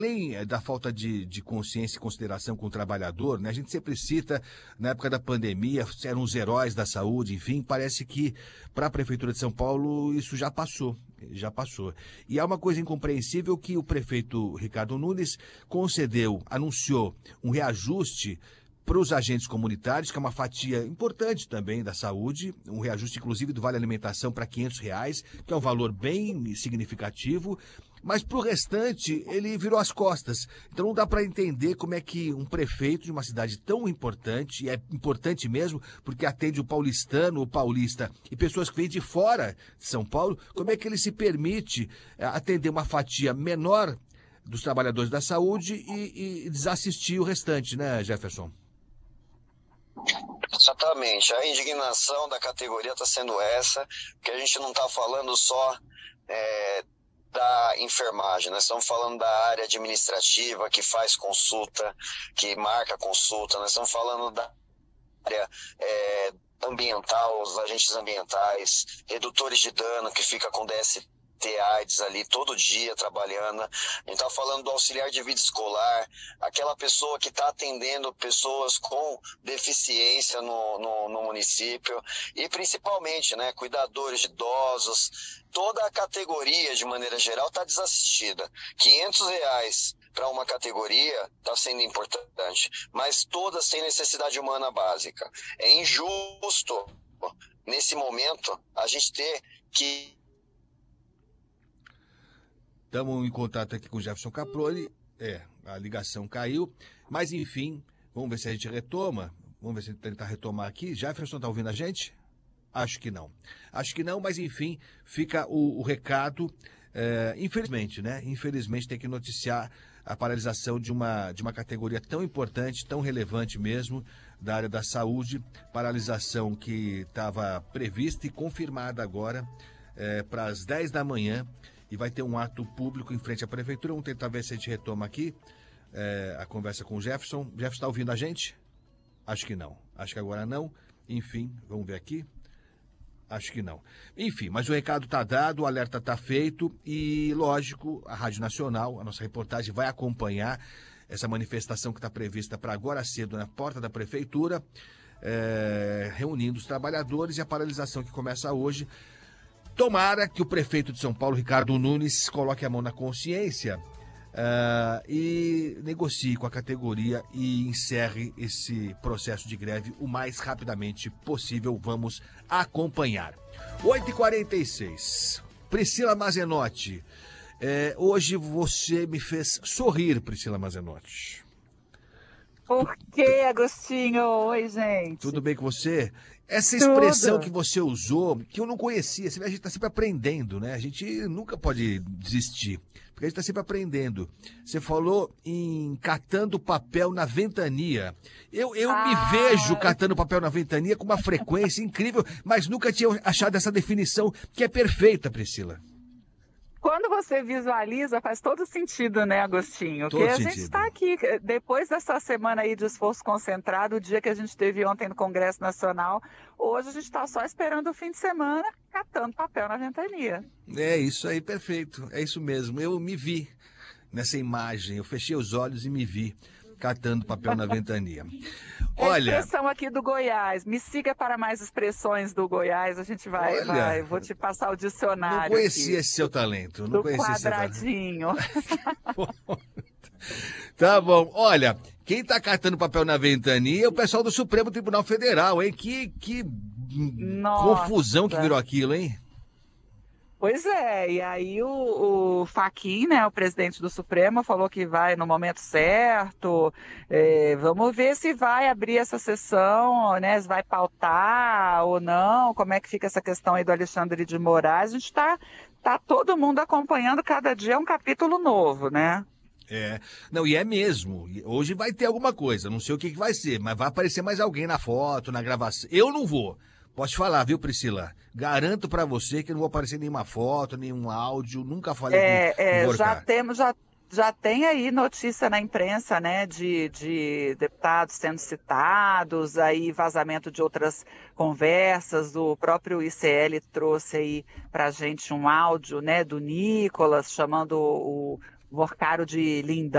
Além da falta de consciência e consideração com o trabalhador, né, a gente sempre cita, na época da pandemia, eram os heróis da saúde, enfim, parece que para a Prefeitura de São Paulo isso já passou, já passou. E há uma coisa incompreensível que o prefeito Ricardo Nunes anunciou um reajuste para os agentes comunitários, que é uma fatia importante também da saúde, um reajuste inclusive do Vale Alimentação para R$ 500, que é um valor bem significativo, mas para o restante ele virou as costas. Então não dá para entender como é que um prefeito de uma cidade tão importante, e é importante mesmo, porque atende o paulistano, o paulista e pessoas que vêm de fora de São Paulo, como é que ele se permite atender uma fatia menor dos trabalhadores da saúde e desassistir o restante, né, Jefferson? Exatamente, a indignação da categoria está sendo essa, porque a gente não está falando só da enfermagem, nós estamos falando da área administrativa que faz consulta, que marca consulta, nós estamos falando da área ambiental, os agentes ambientais, redutores de dano que fica com DST, AIDS ali todo dia trabalhando. A gente está falando do auxiliar de vida escolar, aquela pessoa que está atendendo pessoas com deficiência no município e principalmente, né, cuidadores de idosos. Toda a categoria, de maneira geral, está desassistida. R$ 500 para uma categoria está sendo importante, mas todas têm necessidade humana básica. É injusto, nesse momento, a gente ter que... Estamos em contato aqui com o Jefferson Caproni. A ligação caiu. Mas, enfim, vamos ver se a gente retoma. Vamos ver se tentar retomar aqui. Jefferson, está ouvindo a gente? Acho que não. Acho que não, mas, enfim, fica o recado. Infelizmente, né? Infelizmente tem que noticiar a paralisação de uma categoria tão importante, tão relevante mesmo, da área da saúde. Paralisação que estava prevista e confirmada agora para as 10 da manhã. E vai ter um ato público em frente à prefeitura. Vamos tentar ver se a gente retoma aqui a conversa com o Jefferson. Jefferson, está ouvindo a gente? Acho que não. Acho que agora não. Enfim, vamos ver aqui. Acho que não. Enfim, mas o recado está dado, o alerta está feito e, lógico, a Rádio Nacional, a nossa reportagem, vai acompanhar essa manifestação que está prevista para agora cedo na porta da prefeitura, reunindo os trabalhadores e a paralisação que começa hoje. Tomara que o prefeito de São Paulo, Ricardo Nunes, coloque a mão na consciência e negocie com a categoria e encerre esse processo de greve o mais rapidamente possível. Vamos acompanhar. 8h46. Priscila Mazenotti, hoje você me fez sorrir, Priscila Mazenotti. Por que, Agostinho? Oi, gente. Tudo bem com você? Essa expressão que você usou, que eu não conhecia, a gente está sempre aprendendo, né? A gente nunca pode desistir, porque a gente está sempre aprendendo. Você falou em catando papel na ventania. Eu me vejo catando papel na ventania com uma frequência incrível, mas nunca tinha achado essa definição que é perfeita, Priscila. Quando você visualiza, faz todo sentido, né, Agostinho? Porque a gente está aqui, depois dessa semana aí de esforço concentrado, o dia que a gente teve ontem no Congresso Nacional, hoje a gente está só esperando o fim de semana, catando papel na ventania. É isso aí, perfeito. É isso mesmo. Eu me vi nessa imagem, eu fechei os olhos e me vi catando papel na ventania. Olha, a expressão aqui do Goiás. Me siga para mais expressões do Goiás. A gente vai. Vou te passar o dicionário. Não conhecia aqui, esse seu talento. Não conhecia quadradinho. Tá bom. Olha, quem tá catando papel na ventania é o pessoal do Supremo Tribunal Federal, hein? Que confusão que virou aquilo, hein? Pois é, e aí o Fachin, né, o presidente do Supremo, falou que vai no momento certo. Vamos ver se vai abrir essa sessão, né, se vai pautar ou não, como é que fica essa questão aí do Alexandre de Moraes. A gente tá todo mundo acompanhando, cada dia é um capítulo novo, né? Não, e é mesmo. Hoje vai ter alguma coisa, não sei o que vai ser, mas vai aparecer mais alguém na foto, na gravação. Eu não vou. Posso falar, viu, Priscila? Garanto pra você que não vou aparecer nenhuma foto, nenhum áudio, nunca falei com o já tem aí notícia na imprensa, né, de deputados sendo citados, aí vazamento de outras conversas, o próprio ICL trouxe aí pra gente um áudio, né, do Nicolas, chamando o Vorcaro de lindão.